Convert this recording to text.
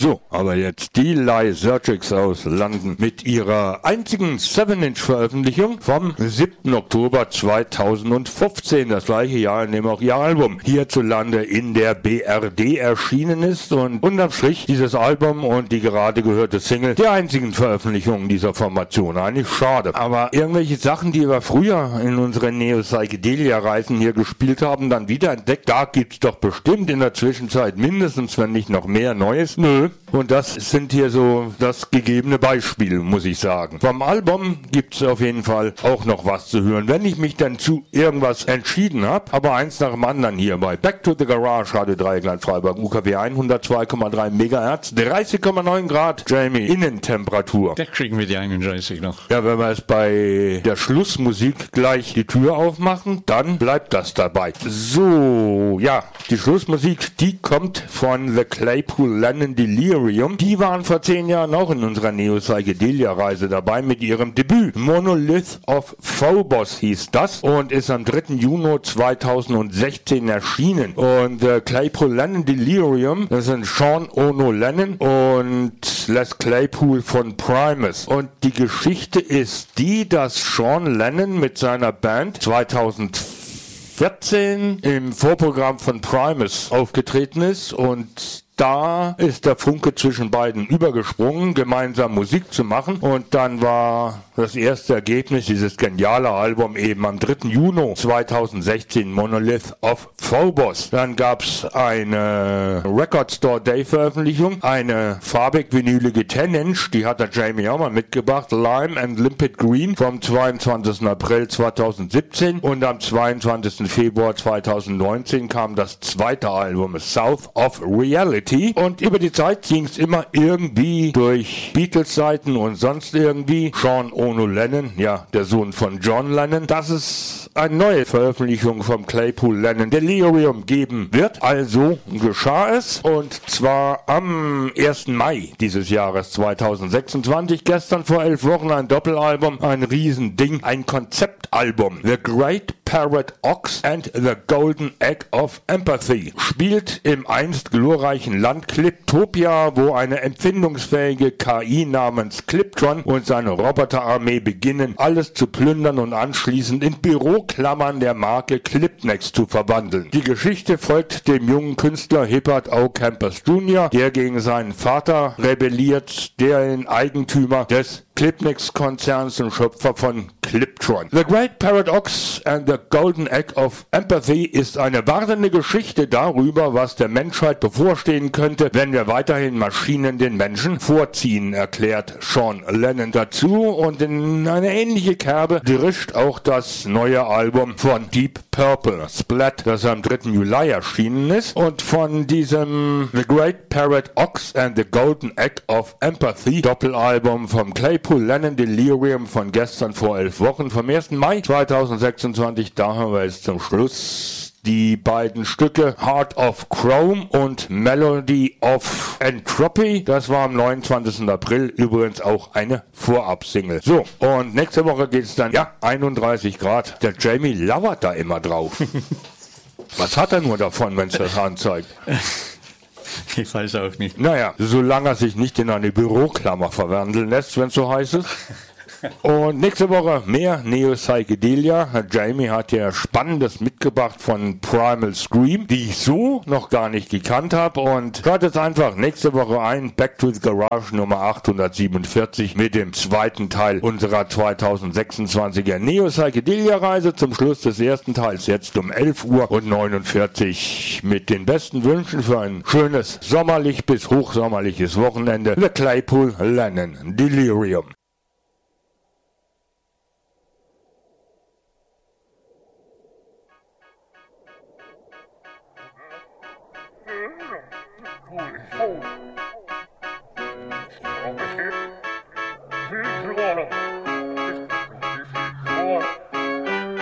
So, aber jetzt die Lysergics aus London mit ihrer einzigen 7-Inch-Veröffentlichung vom 7. Oktober 2015, das gleiche Jahr, in dem auch ihr Album hierzulande in der BRD erschienen ist und unterm Strich dieses Album und die gerade gehörte Single die einzigen Veröffentlichungen dieser Formation. Eigentlich schade. Aber irgendwelche Sachen, die wir früher in unseren Neo-Psychedelia-Reisen hier gespielt haben, dann wieder entdeckt, da gibt's doch bestimmt in der Zwischenzeit mindestens, wenn nicht noch mehr Neues. Nö. Und das sind hier so das gegebene Beispiel, muss ich sagen. Vom Album gibt's auf jeden Fall auch noch was zu hören, wenn ich mich dann zu irgendwas entschieden habe. Aber eins nach dem anderen hier bei Back to the Garage, Radio Dreieckland Freiburg, UKW 102,3 MHz, 30,9 Grad, Jamie, Innentemperatur. Da kriegen wir die 31 noch. Ja, wenn wir es bei der Schlussmusik gleich die Tür aufmachen, dann bleibt das dabei. So, ja, die Schlussmusik, die kommt von The Claypool Lennon Delirium. Die waren vor 10 Jahren auch in unserer Neo-Psychedelia-Reise dabei mit ihrem Debüt. Monolith of Phobos hieß das und ist am 3. Juni 2016 erschienen. Und Claypool Lennon Delirium, das sind Sean Ono Lennon und Les Claypool von Primus. Und die Geschichte ist die, dass Sean Lennon mit seiner Band 2014 im Vorprogramm von Primus aufgetreten ist und da ist der Funke zwischen beiden übergesprungen, gemeinsam Musik zu machen. Und dann war das erste Ergebnis, dieses geniale Album, eben am 3. Juni 2016, Monolith of Phobos. Dann gab's eine Record Store Day Veröffentlichung, eine farbig vinylige 10-Inch, die hat der Jamie auch mal mitgebracht, Lime and Limpid Green, vom 22. April 2017. Und am 22. Februar 2019 kam das zweite Album, South of Reality. Und über die Zeit ging es immer irgendwie durch Beatles-Seiten und sonst irgendwie. Sean Ono Lennon, ja, der Sohn von John Lennon, dass es eine neue Veröffentlichung vom Claypool Lennon Delirium geben wird. Also geschah es. Und zwar am 1. Mai dieses Jahres 2026. Gestern vor 11 Wochen ein Doppelalbum, ein Riesending, ein Konzeptalbum. The Great Parrot Ox and the Golden Egg of Empathy. Spielt im einst glorreichen Land Cliptopia, wo eine empfindungsfähige KI namens Cliptron und seine Roboterarmee beginnen, alles zu plündern und anschließend in Büroklammern der Marke Clipnex zu verwandeln. Die Geschichte folgt dem jungen Künstler Hibbert O. Campus Jr., der gegen seinen Vater rebelliert, der Eigentümer des Clipnex-Konzerns und Schöpfer von Cliptron. The Great Parrot Ox and the Golden Egg of Empathy ist eine warnende Geschichte darüber, was der Menschheit bevorstehen könnte, wenn wir weiterhin Maschinen den Menschen vorziehen, erklärt Sean Lennon dazu. Und in eine ähnliche Kerbe drischt auch das neue Album von Deep Purple, Splat, das am 3. Juli erschienen ist. Und von diesem The Great Parrot Ox and the Golden Egg of Empathy Doppelalbum vom Claypool Lennon Delirium von gestern vor 11 Wochen, vom 1. Mai 2026, da haben wir jetzt zum Schluss die beiden Stücke Heart of Chrome und Melody of Entropy. Das war am 29. April übrigens auch eine Vorabsingle. So, und nächste Woche geht's dann, 31 Grad. Der Jamie lauert da immer drauf. Was hat er nur davon, wenn es das anzeigt? Ich weiß auch nicht. Naja, solange er sich nicht in eine Büroklammer verwandeln lässt, wenn es so heiß ist. Und nächste Woche mehr Neo-Psychedelia. Jamie hat ja Spannendes mitgebracht von Primal Scream, die ich so noch gar nicht gekannt habe. Und hört jetzt einfach nächste Woche ein. Back to the Garage Nummer 847 mit dem zweiten Teil unserer 2026er Neo-Psychedelia-Reise. Zum Schluss des ersten Teils jetzt um 11:49 Uhr mit den besten Wünschen für ein schönes sommerlich bis hochsommerliches Wochenende. The Claypool Lennon Delirium. Oh.